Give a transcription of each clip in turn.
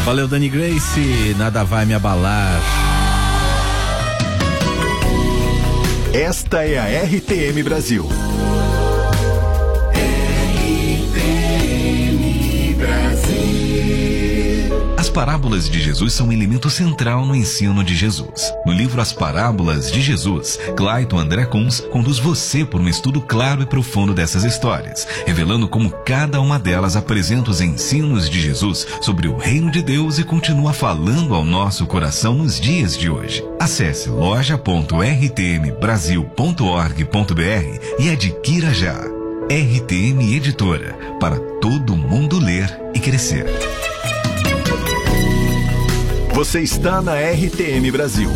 Valeu, Dani Grace, nada vai me abalar. Esta é a RTM Brasil. RTM Brasil. As parábolas de Jesus são um elemento central no ensino de Jesus. No livro As Parábolas de Jesus, Clayton André Kunz conduz você por um estudo claro e profundo dessas histórias, revelando como cada uma delas apresenta os ensinos de Jesus sobre o reino de Deus e continua falando ao nosso coração nos dias de hoje. Acesse loja.rtmbrasil.org.br e adquira já. RTM Editora, para todo mundo ler e crescer. Você está na RTM Brasil.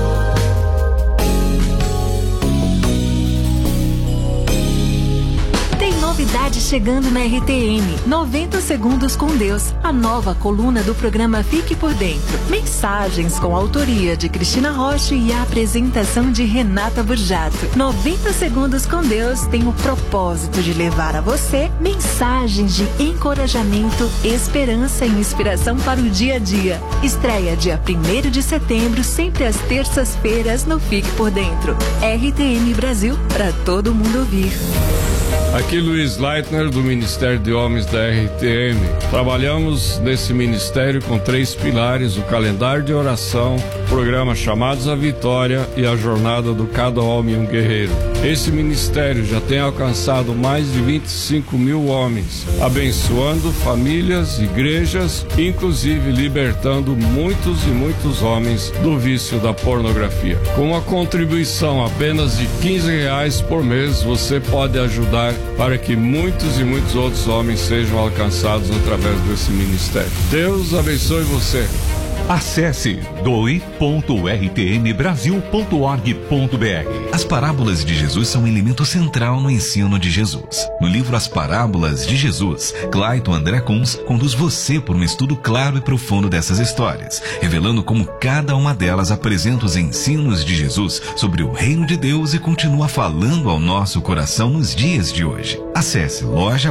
Novidade chegando na RTM, 90 Segundos com Deus, a nova coluna do programa Fique por Dentro. Mensagens com a autoria de Cristina Rocha e a apresentação de Renata Burjato. 90 Segundos com Deus tem o propósito de levar a você mensagens de encorajamento, esperança e inspiração para o dia a dia. Estreia dia 1º de setembro, sempre às terças-feiras no Fique por Dentro. RTM Brasil, para todo mundo ouvir. Aqui Luiz Leitner, do Ministério de Homens da RTM. Trabalhamos nesse ministério com 3 pilares: o calendário de oração, o programa Chamados à Vitória e a jornada do Cada Homem um Guerreiro. Esse ministério já tem alcançado mais de 25 mil homens, abençoando famílias, igrejas, inclusive libertando muitos e muitos homens do vício da pornografia. Com uma contribuição apenas de R$15 por mês, você pode ajudar para que muitos e muitos outros homens sejam alcançados através desse ministério. Deus abençoe você. Acesse doe.rtmbrasil.org.br. As parábolas de Jesus são um elemento central no ensino de Jesus. No livro As Parábolas de Jesus, Clayton André Kunz conduz você por um estudo claro e profundo dessas histórias, revelando como cada uma delas apresenta os ensinos de Jesus sobre o reino de Deus e continua falando ao nosso coração nos dias de hoje. Acesse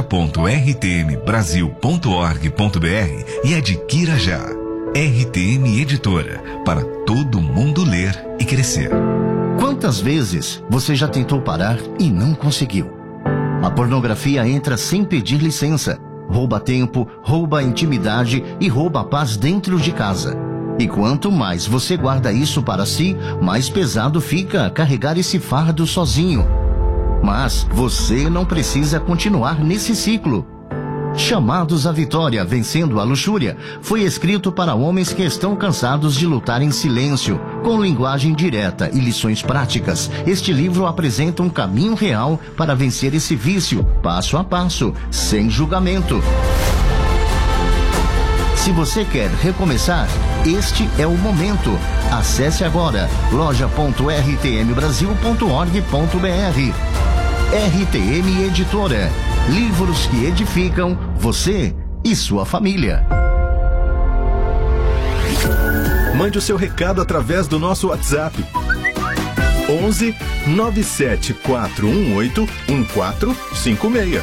loja.rtmbrasil.org.br e adquira já. RTM Editora, para todo mundo ler e crescer. Quantas vezes você já tentou parar e não conseguiu? A pornografia entra sem pedir licença, rouba tempo, rouba a intimidade e rouba a paz dentro de casa. E quanto mais você guarda isso para si, mais pesado fica carregar esse fardo sozinho. Mas você não precisa continuar nesse ciclo. Chamados à Vitória, Vencendo a Luxúria, foi escrito para homens que estão cansados de lutar em silêncio, com linguagem direta e lições práticas. Este livro apresenta um caminho real para vencer esse vício, passo a passo, sem julgamento. Se você quer recomeçar, este é o momento. Acesse agora loja.rtmbrasil.org.br. RTM Editora. Livros que edificam você e sua família. Mande o seu recado através do nosso WhatsApp. 11 97 418 1456.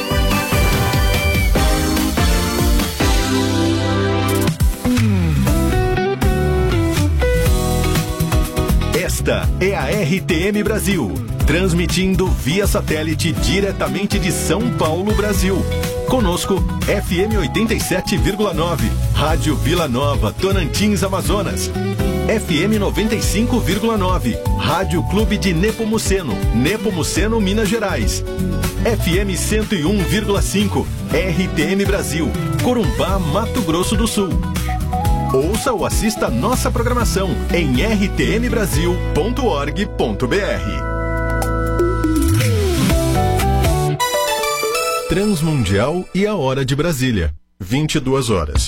Esta é a RTM Brasil, transmitindo via satélite diretamente de São Paulo, Brasil. Conosco, FM 87,9, Rádio Vila Nova, Tonantins, Amazonas. FM 95,9, Rádio Clube de Nepomuceno, Nepomuceno, Minas Gerais. FM 101,5, RTM Brasil, Corumbá, Mato Grosso do Sul. Ouça ou assista nossa programação em rtmbrasil.org.br. Transmundial e a Hora de Brasília, 22 horas.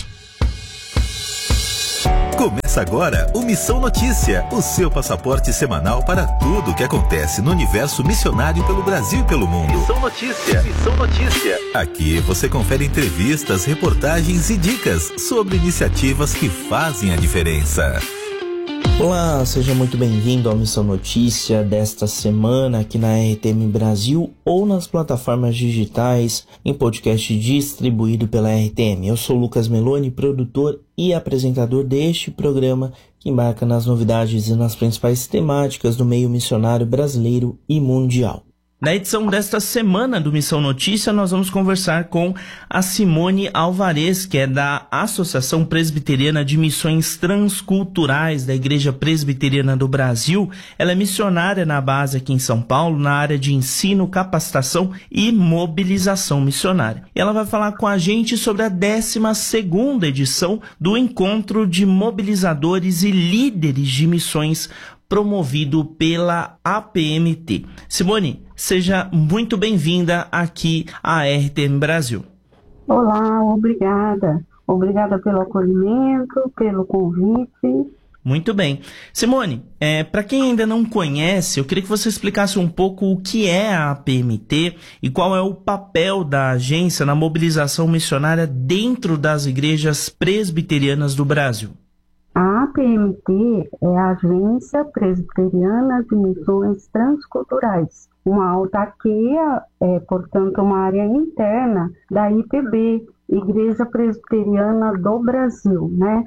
Começa agora o Missão Notícia, o seu passaporte semanal para tudo o que acontece no universo missionário pelo Brasil e pelo mundo. Missão Notícia, Missão Notícia. Aqui você confere entrevistas, reportagens e dicas sobre iniciativas que fazem a diferença. Olá, seja muito bem-vindo à Missão Notícia desta semana aqui na RTM Brasil ou nas plataformas digitais em podcast distribuído pela RTM. Eu sou Lucas Meloni, produtor e apresentador deste programa que embarca nas novidades e nas principais temáticas do meio missionário brasileiro e mundial. Na edição desta semana do Missão Notícia, nós vamos conversar com a Simone Alvarez, que é da Associação Presbiteriana de Missões Transculturais da Igreja Presbiteriana do Brasil. Ela é missionária na base aqui em São Paulo, na área de ensino, capacitação e mobilização missionária. E ela vai falar com a gente sobre a 12ª edição do Encontro de Mobilizadores e Líderes de Missões promovido pela APMT. Simone, seja muito bem-vinda aqui à RTM Brasil. Olá, obrigada. Obrigada pelo acolhimento, pelo convite. Muito bem. Simone, para quem ainda não conhece, eu queria que você explicasse um pouco o que é a APMT e qual é o papel da agência na mobilização missionária dentro das igrejas presbiterianas do Brasil. A APMT é a Agência Presbiteriana de Missões Transculturais, uma autarquia, portanto, uma área interna da IPB, Igreja Presbiteriana do Brasil, né?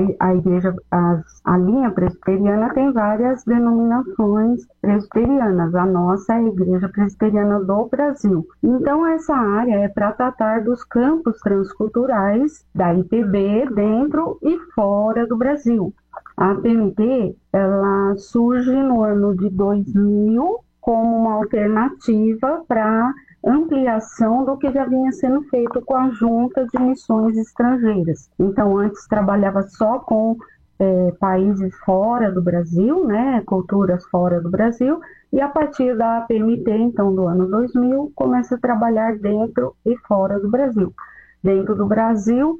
A linha presbiteriana tem várias denominações presbiterianas. A nossa é a Igreja Presbiteriana do Brasil. Então, essa área é para tratar dos campos transculturais da IPB dentro e fora do Brasil. A APMT, ela surge no ano de 2000 como uma alternativa para ampliação do que já vinha sendo feito com a Junta de Missões Estrangeiras. Então, antes trabalhava só com países fora do Brasil, né, culturas fora do Brasil, e a partir da APMT, então, do ano 2000, começa a trabalhar dentro e fora do Brasil. Dentro do Brasil,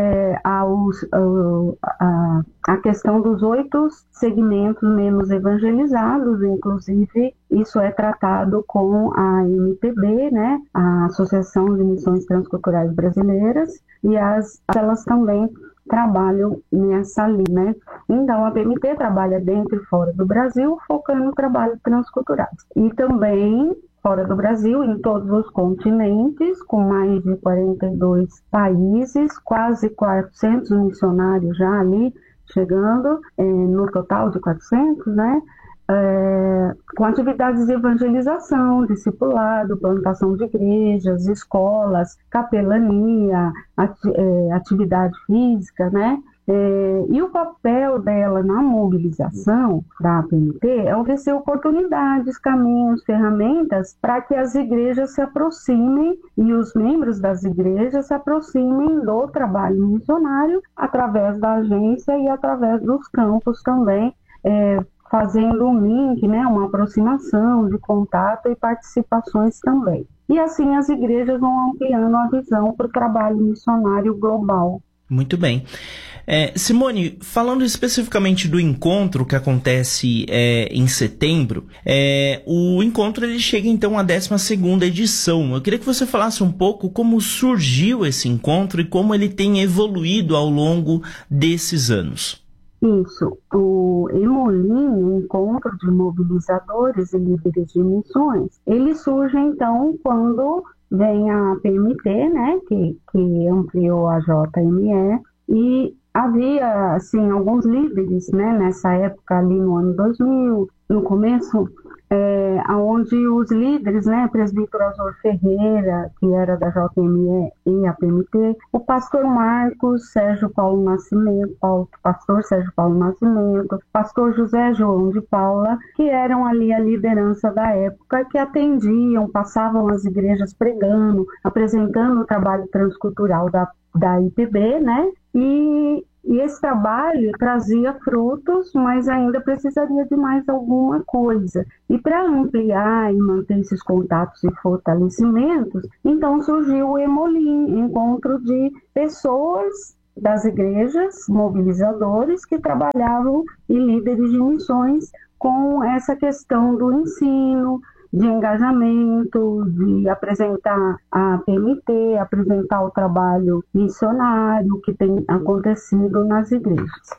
a questão dos 8 segmentos menos evangelizados, inclusive isso é tratado com a MPB, né, a Associação de Missões Transculturais Brasileiras, e elas também trabalham nessa linha, né? Então a APMT trabalha dentro e fora do Brasil, focando no trabalho transcultural. E também fora do Brasil, em todos os continentes, com mais de 42 países, quase 400 missionários já ali chegando, no total de 400, né? Com atividades de evangelização, discipulado, plantação de igrejas, escolas, capelania, atividade física, né? E o papel dela na mobilização da APMT é oferecer oportunidades, caminhos, ferramentas para que as igrejas se aproximem e os membros das igrejas se aproximem do trabalho missionário através da agência e através dos campos também, fazendo um link, né, uma aproximação de contato e participações também. E assim as igrejas vão ampliando a visão para o trabalho missionário global. Muito bem. Simone, falando especificamente do encontro que acontece em setembro, o encontro ele chega então à 12ª edição. Eu queria que você falasse um pouco como surgiu esse encontro e como ele tem evoluído ao longo desses anos. Isso, o EMOLIM, Encontro de Mobilizadores e Líderes de Missões, ele surge então quando vem a APMT, né, que ampliou a JME, e havia, assim, alguns líderes, né, nessa época ali no ano 2000, no começo, onde os líderes, né, presbítero Azor Ferreira, que era da JME e APMT, o pastor Marcos Sérgio Paulo Nascimento, pastor Sérgio Paulo Nascimento, pastor José João de Paula, que eram ali a liderança da época, que atendiam, passavam as igrejas pregando, apresentando o trabalho transcultural da IPB, né, e esse trabalho trazia frutos, mas ainda precisaria de mais alguma coisa. E para ampliar e manter esses contatos e fortalecimentos, então surgiu o EMOLIM, encontro de pessoas das igrejas, mobilizadores que trabalhavam e líderes de missões com essa questão do ensino, de engajamento, de apresentar a APMT, apresentar o trabalho missionário que tem acontecido nas igrejas.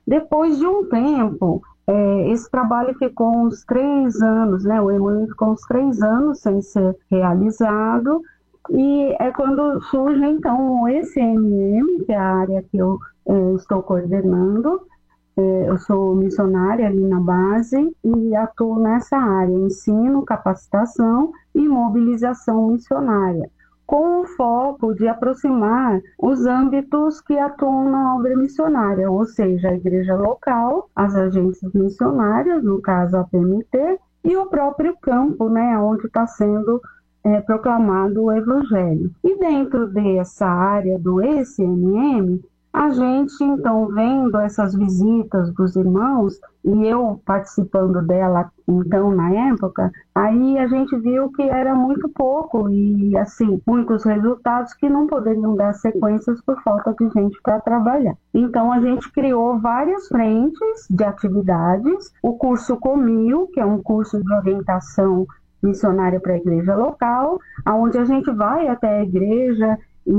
Depois de um tempo, esse trabalho ficou uns 3 anos, né? O Hemolim ficou uns 3 anos sem ser realizado, e é quando surge, então, o ECMM, que é a área que eu estou coordenando. Eu sou missionária ali na base e atuo nessa área, ensino, capacitação e mobilização missionária, com o foco de aproximar os âmbitos que atuam na obra missionária, ou seja, a igreja local, as agências missionárias, no caso a PMT, e o próprio campo, né, onde está sendo proclamado o Evangelho. E dentro dessa área do ECMM, a gente, então, vendo essas visitas dos irmãos, e eu participando dela, então, na época, aí a gente viu que era muito pouco e, assim, muitos resultados que não poderiam dar sequências por falta de gente para trabalhar. Então, a gente criou várias frentes de atividades, o curso Comil, que é um curso de orientação missionária para a igreja local, onde a gente vai até a igreja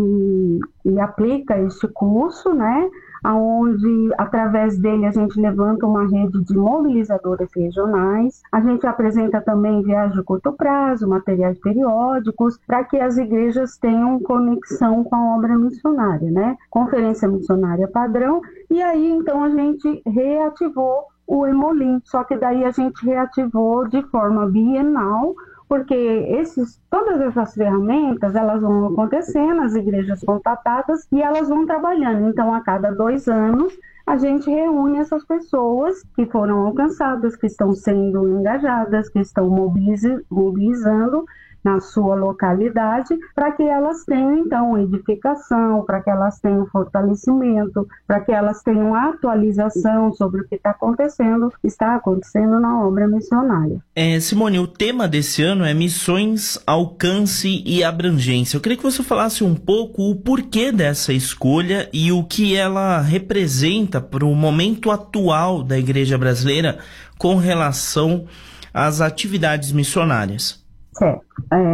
e aplica este curso, né? Onde, através dele, a gente levanta uma rede de mobilizadores regionais. A gente apresenta também viagem de curto prazo, materiais periódicos, para que as igrejas tenham conexão com a obra missionária, né? Conferência missionária padrão. E aí, então, a gente reativou o Hemolim, só que daí a gente reativou de forma bienal, porque todas essas ferramentas, elas vão acontecendo, as igrejas contatadas, e elas vão trabalhando. Então, a cada 2 anos, a gente reúne essas pessoas que foram alcançadas, que estão sendo engajadas, que estão mobilizando na sua localidade, para que elas tenham, então, edificação, para que elas tenham fortalecimento, para que elas tenham atualização sobre o que está acontecendo na obra missionária. Simone, o tema desse ano é missões, alcance e abrangência. Eu queria que você falasse um pouco o porquê dessa escolha e o que ela representa para o momento atual da igreja brasileira com relação às atividades missionárias. Certo.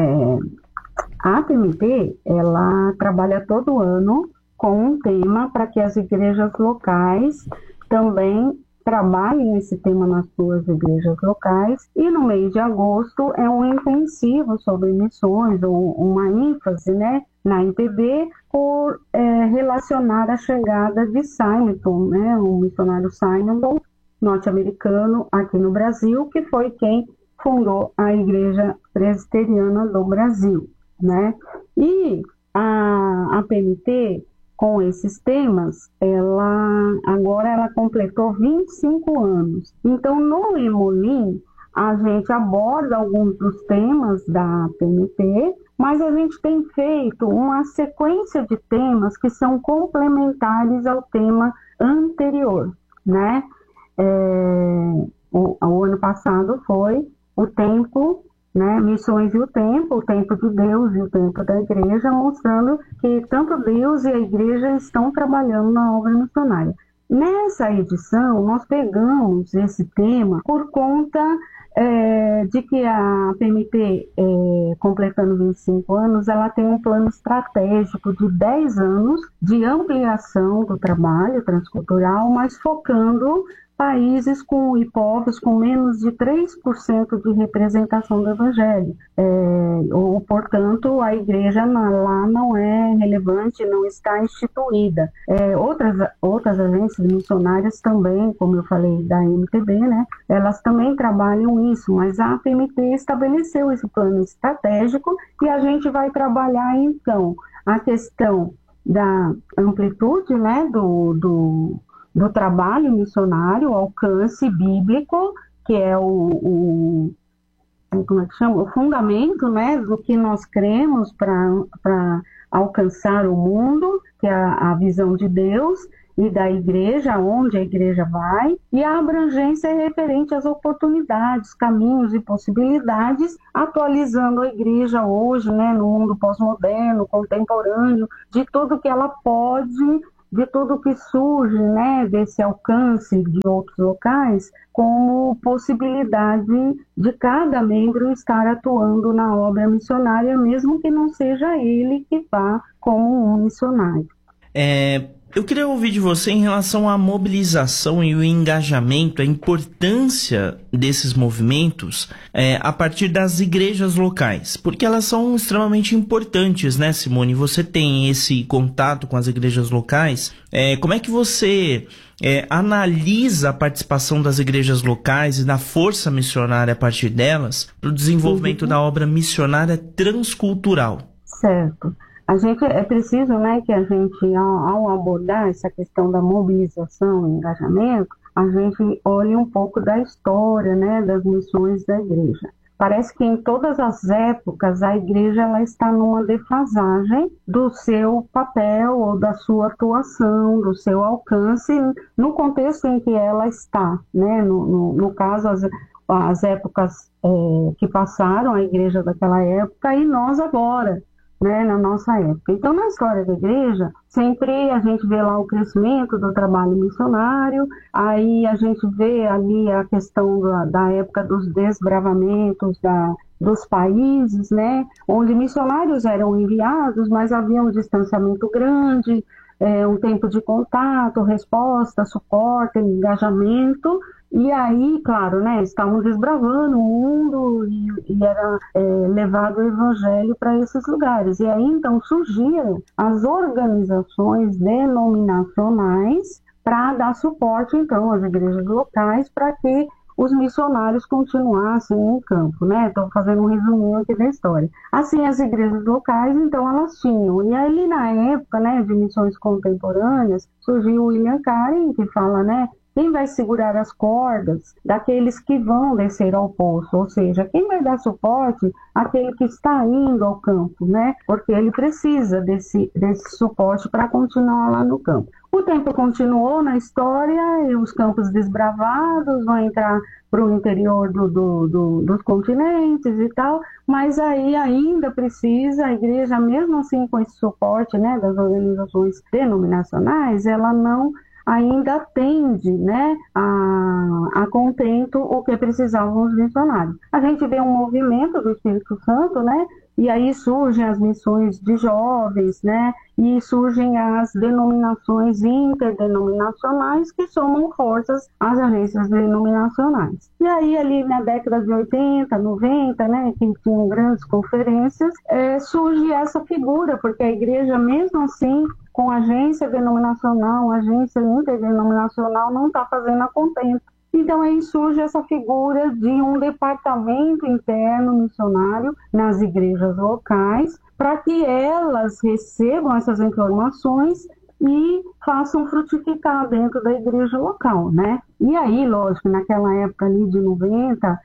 A PMT, ela trabalha todo ano com um tema para que as igrejas locais também trabalhem esse tema nas suas igrejas locais, e no mês de agosto é um intensivo sobre missões, ou uma ênfase, né, na IPB, por relacionar a chegada de Simonton, né, o missionário Simonton, norte-americano, aqui no Brasil, que foi quem fundou a Igreja Presbiteriana do Brasil, né? E a PMT, com esses temas, agora ela completou 25 anos. Então, no Hemolim, a gente aborda alguns dos temas da PMT, mas a gente tem feito uma sequência de temas que são complementares ao tema anterior, né? O ano passado foi o tempo, né, missões e o tempo de Deus e o tempo da igreja, mostrando que tanto Deus e a igreja estão trabalhando na obra missionária. Nessa edição, nós pegamos esse tema por conta de que a PMT, completando 25 anos, ela tem um plano estratégico de 10 anos de ampliação do trabalho transcultural, mas focando países e povos com menos de 3% de representação do Evangelho. Ou, portanto, a igreja lá não é relevante, não está instituída. Outras agências missionárias também, como eu falei, da MTB, né, elas também trabalham isso, mas a PMT estabeleceu esse plano estratégico e a gente vai trabalhar, então, a questão da amplitude, né, do trabalho missionário, o alcance bíblico, que é o fundamento, né, do que nós cremos para alcançar o mundo, que é a visão de Deus e da igreja, onde a igreja vai, e a abrangência é referente às oportunidades, caminhos e possibilidades, atualizando a igreja hoje, né, no mundo pós-moderno, contemporâneo, de tudo que ela pode, de tudo que surge, né, desse alcance de outros locais, como possibilidade de cada membro estar atuando na obra missionária, mesmo que não seja ele que vá como um missionário. Eu queria ouvir de você em relação à mobilização e o engajamento, a importância desses movimentos a partir das igrejas locais, porque elas são extremamente importantes, né, Simone? Você tem esse contato com as igrejas locais. Como é que você analisa a participação das igrejas locais e da força missionária a partir delas para o desenvolvimento da obra missionária transcultural? Certo. É preciso, né, que a gente, ao abordar essa questão da mobilização e engajamento, a gente olhe um pouco da história, né, das missões da igreja. Parece que em todas as épocas a igreja ela está numa defasagem do seu papel ou da sua atuação, do seu alcance no contexto em que ela está, né? No caso, as épocas que passaram, a igreja daquela época e nós agora, né, na nossa época. Então, na história da igreja, sempre a gente vê lá o crescimento do trabalho missionário, aí a gente vê ali a questão da época dos desbravamentos dos países, né, onde missionários eram enviados, mas havia um distanciamento grande, um tempo de contato, resposta, suporte, engajamento. E aí, claro, né, estavam desbravando o mundo e era levado o evangelho para esses lugares. E aí, então, surgiram as organizações denominacionais para dar suporte, então, às igrejas locais para que os missionários continuassem em campo, né? Estou fazendo um resuminho aqui da história. Assim, as igrejas locais, então, elas tinham. E aí, na época, né, de missões contemporâneas, surgiu o William Carey, que fala, né, quem vai segurar as cordas daqueles que vão descer ao poço? Ou seja, quem vai dar suporte àquele que está indo ao campo, né? Porque ele precisa desse suporte para continuar lá no campo. O tempo continuou na história e os campos desbravados vão entrar para o interior dos continentes e tal, mas aí ainda precisa, a igreja, mesmo assim com esse suporte, né, das organizações denominacionais, ela não ainda atende, né, a contento o que precisavam os missionários. A gente vê um movimento do Espírito Santo, né, e aí surgem as missões de jovens, né, e surgem as denominações interdenominacionais que somam forças às agências denominacionais. E aí ali na década de 80, 90, né, que tinham grandes conferências, surge essa figura, porque a igreja mesmo assim, com agência denominacional, agência interdenominacional, não está fazendo a contento. Então aí surge essa figura de um departamento interno missionário nas igrejas locais, para que elas recebam essas informações e façam frutificar dentro da igreja local, né? E aí, lógico, naquela época ali de 90,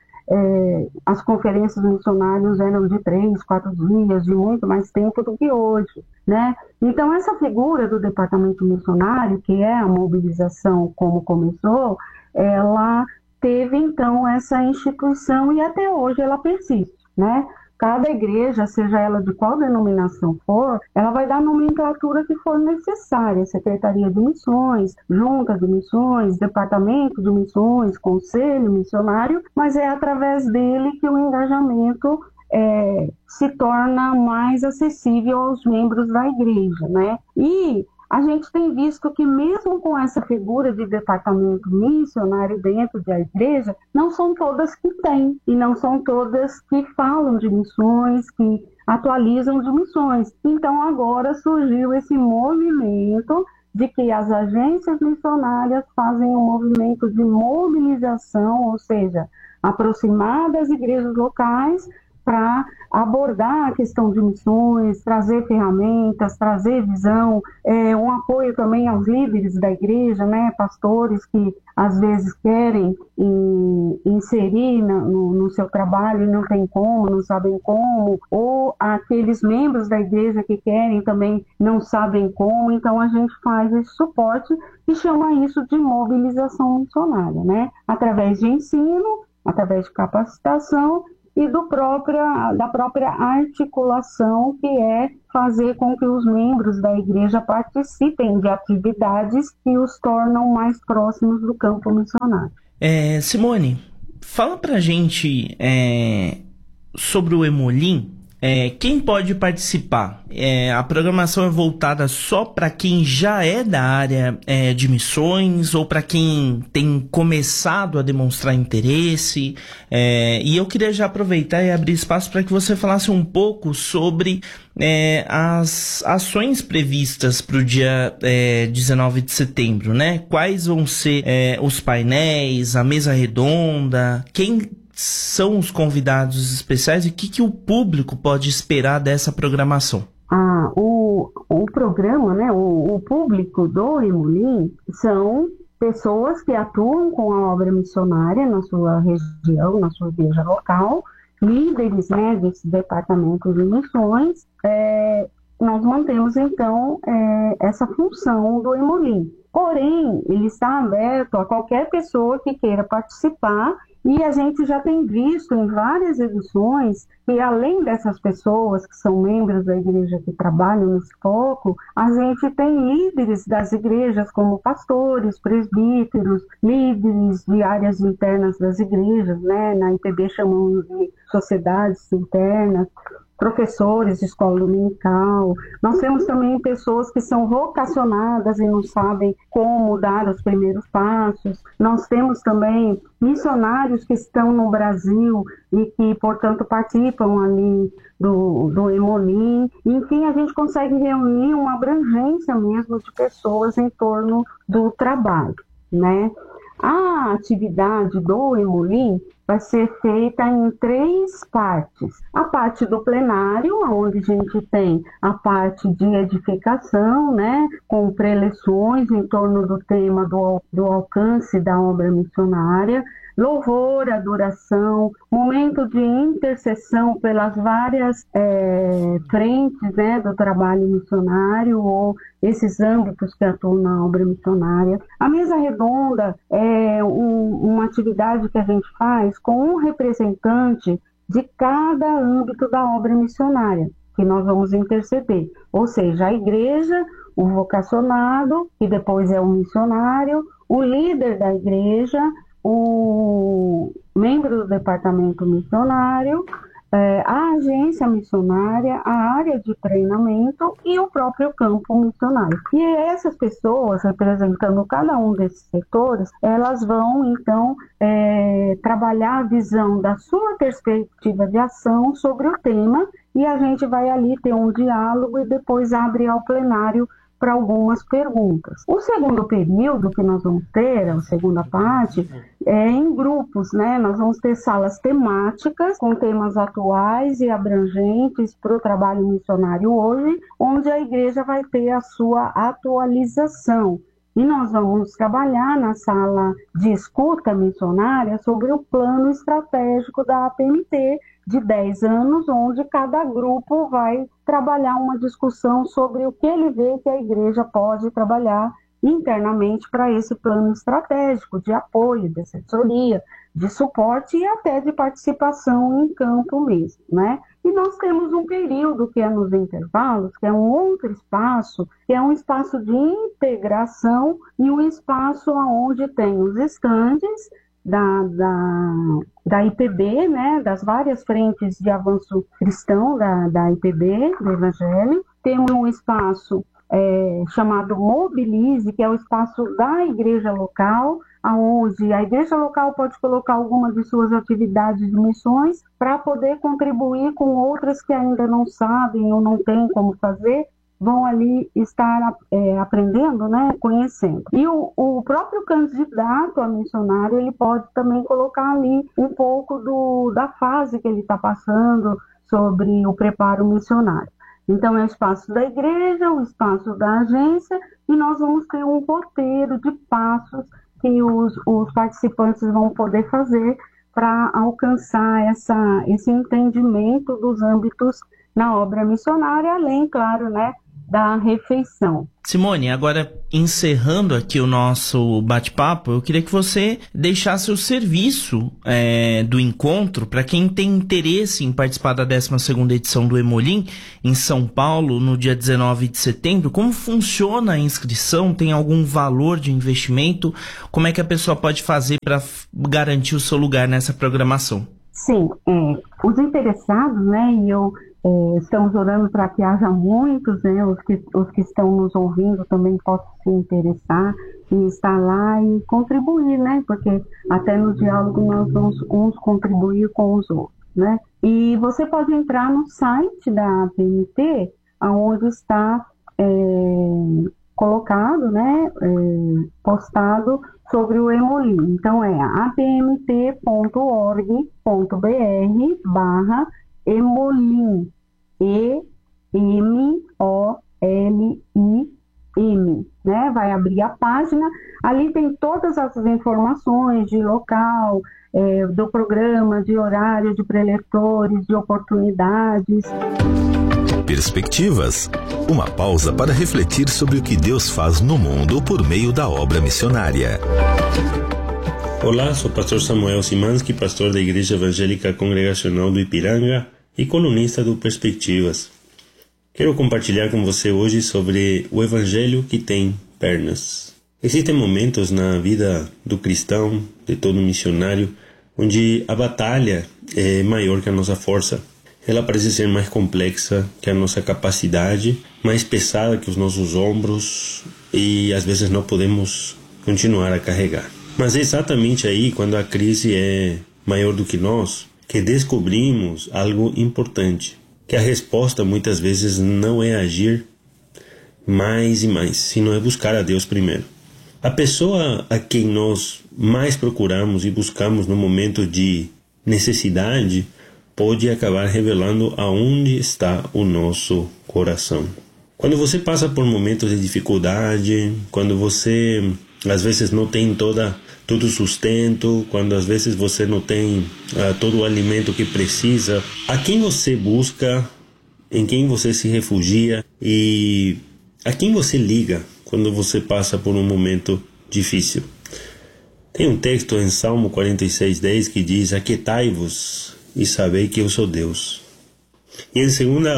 as conferências missionárias eram de 3, 4 dias, de muito mais tempo do que hoje, né? Então essa figura do departamento missionário, que é a mobilização como começou, ela teve então essa instituição e até hoje ela persiste, né? Cada igreja, seja ela de qual denominação for, ela vai dar a nomenclatura que for necessária, Secretaria de Missões, Junta de Missões, Departamento de Missões, Conselho Missionário, mas é através dele que o engajamento se torna mais acessível aos membros da igreja, né? E a gente tem visto que mesmo com essa figura de departamento missionário dentro da igreja, não são todas que têm, e não são todas que falam de missões, que atualizam de missões. Então agora surgiu esse movimento de que as agências missionárias fazem um movimento de mobilização, ou seja, aproximar das igrejas locais para abordar a questão de missões, trazer ferramentas, trazer visão, um apoio também aos líderes da igreja, né, pastores que às vezes querem inserir no seu trabalho e não tem como, não sabem como, ou aqueles membros da igreja que querem também não sabem como. Então a gente faz esse suporte e chama isso de mobilização missionária, né, através de ensino, através de capacitação e da própria articulação, que é fazer com que os membros da igreja participem de atividades que os tornam mais próximos do campo missionário. Simone, fala pra gente sobre o Emolim. quem pode participar? A programação é voltada só para quem já é da área de missões ou para quem tem começado a demonstrar interesse? E eu queria já aproveitar e abrir espaço para que você falasse um pouco sobre as ações previstas para o dia 19 de setembro, né? Quais vão ser os painéis, a mesa redonda, quem são os convidados especiais e o que o público pode esperar dessa programação? O programa, né, o público do Emolim são pessoas que atuam com a obra missionária na sua região, na sua igreja local, líderes, né, desse departamento de missões. Nós mantemos, então, essa função do Emolim. Porém, ele está aberto a qualquer pessoa que queira participar. E a gente já tem visto em várias edições que, além dessas pessoas que são membros da igreja que trabalham nesse foco, a gente tem líderes das igrejas como pastores, presbíteros, líderes de áreas internas das igrejas, né? Na IPB chamamos de sociedades internas, professores de escola dominical. Nós temos também pessoas que são vocacionadas e não sabem como dar os primeiros passos. Nós temos também missionários que estão no Brasil e que, portanto, participam ali do Emolim. Enfim, a gente consegue reunir uma abrangência mesmo de pessoas em torno do trabalho, né? A atividade do Emolim vai ser feita em 3 partes. A parte do plenário, onde a gente tem a parte de edificação, né, com preleções em torno do tema do alcance da obra missionária, louvor, adoração, momento de intercessão pelas várias frentes, né, do trabalho missionário ou esses âmbitos que atuam na obra missionária. A mesa redonda é uma atividade que a gente faz com um representante de cada âmbito da obra missionária, que nós vamos interceder. Ou seja, a igreja, o vocacionado, que depois é o missionário, o líder da igreja, o membro do departamento missionário, a agência missionária, a área de treinamento e o próprio campo missionário. E essas pessoas, representando cada um desses setores, elas vão, então, trabalhar a visão da sua perspectiva de ação sobre o tema, e a gente vai ali ter um diálogo e depois abre ao plenário para algumas perguntas. O segundo período que nós vamos ter, a segunda parte, é em grupos, né? Nós vamos ter salas temáticas com temas atuais e abrangentes para o trabalho missionário hoje, onde a igreja vai ter a sua atualização. E nós vamos trabalhar na sala de escuta missionária sobre o plano estratégico da APMT de 10 anos, onde cada grupo vai trabalhar uma discussão sobre o que ele vê que a igreja pode trabalhar internamente para esse plano estratégico de apoio, de assessoria, de suporte e até de participação em campo mesmo, né? E nós temos um período que é nos intervalos, que é um outro espaço, que é um espaço de integração e um espaço onde tem os estandes da IPB, né, das várias frentes de avanço cristão da IPB, do Evangelho. Temos um espaço chamado Mobilize, que é o espaço da igreja local, onde a igreja local pode colocar alguma de suas atividades de missões para poder contribuir com outras que ainda não sabem ou não têm como fazer, vão ali estar aprendendo, né, conhecendo. E o próprio candidato a missionário, ele pode também colocar ali um pouco da fase que ele está passando sobre o preparo missionário. Então, é o espaço da igreja, o espaço da agência, e nós vamos ter um roteiro de passos que os participantes vão poder fazer para alcançar esse entendimento dos âmbitos na obra missionária, além, claro, né, da refeição. Simone, agora encerrando aqui o nosso bate-papo, eu queria que você deixasse o serviço do encontro para quem tem interesse em participar da 12ª edição do Emolim em São Paulo no dia 19 de setembro. Como funciona a inscrição? Tem algum valor de investimento? Como é que a pessoa pode fazer para garantir o seu lugar nessa programação? Sim, os interessados, né, e eu Estamos orando para que haja muitos, né? Os que estão nos ouvindo também possam se interessar em estar lá e contribuir, né? Porque até no diálogo nós vamos uns contribuir com os outros, né? E você pode entrar no site da APMT, onde está colocado, né? Postado sobre o Hemolim. Então é apmt.org.br/Hemolim, EMOLIM, né? Vai abrir a página, ali tem todas as informações de local, do programa, de horário, de preletores, de oportunidades. Perspectivas. Uma pausa para refletir sobre o que Deus faz no mundo por meio da obra missionária. Olá, sou o pastor Samuel Simanski, pastor da Igreja Evangélica Congregacional do Ipiranga e colunista do Perspectivas. Quero compartilhar com você hoje sobre o Evangelho que tem pernas. Existem momentos na vida do cristão, de todo missionário, onde a batalha é maior que a nossa força. Ela parece ser mais complexa que a nossa capacidade, mais pesada que os nossos ombros e às vezes não podemos continuar a carregar. Mas é exatamente aí, quando a crise é maior do que nós, que descobrimos algo importante, que a resposta muitas vezes não é agir mais e mais, sino é buscar a Deus primeiro. A pessoa a quem nós mais procuramos e buscamos no momento de necessidade pode acabar revelando aonde está o nosso coração. Quando você passa por momentos de dificuldade, quando você às vezes não tem todo o sustento, quando às vezes você não tem todo o alimento que precisa, a quem você busca, em quem você se refugia e a quem você liga quando você passa por um momento difícil. Tem um texto em Salmo 46:10 que diz: aquietai-vos e sabei que eu sou Deus. E em 2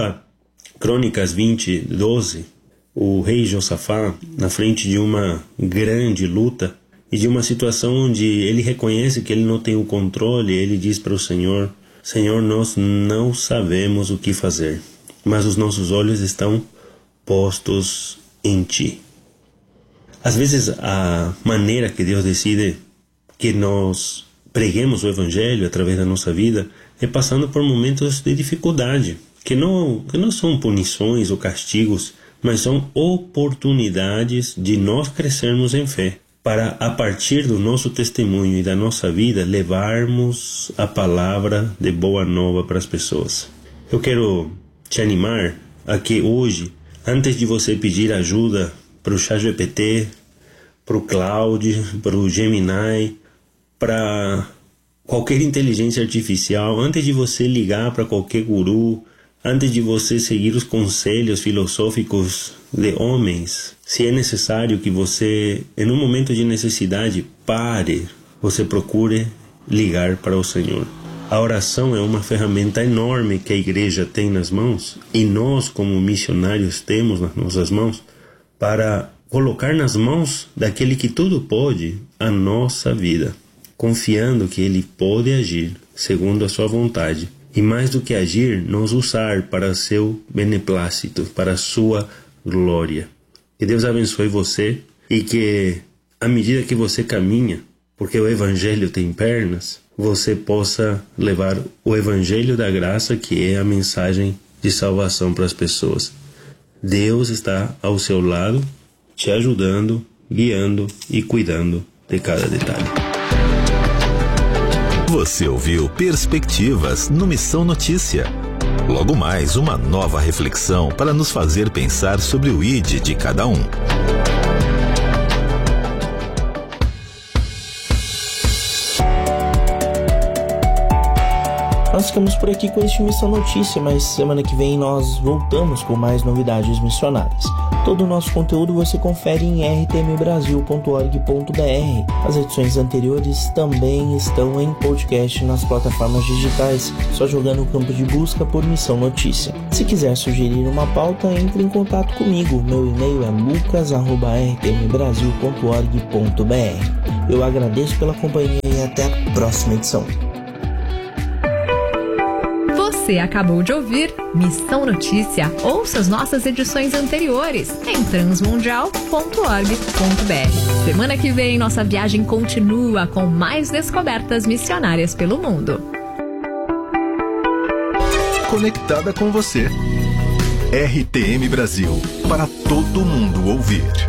Crônicas 20:12, o rei Josafá, na frente de uma grande luta e de uma situação onde ele reconhece que ele não tem o controle, ele diz para o Senhor: Senhor, nós não sabemos o que fazer, mas os nossos olhos estão postos em Ti. Às vezes a maneira que Deus decide que nós preguemos o Evangelho através da nossa vida é passando por momentos de dificuldade, que não são punições ou castigos, mas são oportunidades de nós crescermos em fé, para a partir do nosso testemunho e da nossa vida levarmos a palavra de boa nova para as pessoas. Eu quero te animar a que hoje, antes de você pedir ajuda para o ChatGPT, para o Cloud, para o Gemini, para qualquer inteligência artificial, antes de você ligar para qualquer guru, antes de você seguir os conselhos filosóficos de homens, se é necessário que você, em um momento de necessidade, pare, você procure ligar para o Senhor. A oração é uma ferramenta enorme que a igreja tem nas mãos e nós, como missionários, temos nas nossas mãos para colocar nas mãos daquele que tudo pode a nossa vida, confiando que Ele pode agir segundo a sua vontade e, mais do que agir, nos usar para seu beneplácito, para a sua glória. Que Deus abençoe você e que, à medida que você caminha, porque o Evangelho tem pernas, você possa levar o Evangelho da graça, que é a mensagem de salvação para as pessoas. Deus está ao seu lado, te ajudando, guiando e cuidando de cada detalhe. Você ouviu Perspectivas no Missão Notícia. Logo mais, uma nova reflexão para nos fazer pensar sobre o ID de cada um. Nós ficamos por aqui com este Missão Notícia, mas semana que vem nós voltamos com mais novidades missionárias. Todo o nosso conteúdo você confere em rtmbrasil.org.br. As edições anteriores também estão em podcast nas plataformas digitais, só jogando no campo de busca por Missão Notícia. Se quiser sugerir uma pauta, entre em contato comigo. Meu e-mail é lucas@rtmbrasil.org.br. Eu agradeço pela companhia e até a próxima edição. Você acabou de ouvir Missão Notícia. Ouça as nossas edições anteriores em transmundial.org.br. Semana que vem, nossa viagem continua com mais descobertas missionárias pelo mundo. Conectada com você. RTM Brasil, para todo mundo ouvir.